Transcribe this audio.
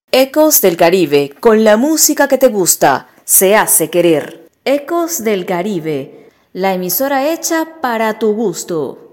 Ecos del Caribe, con la música que te gusta, se hace querer. Ecos del Caribe, la emisora hecha para tu gusto.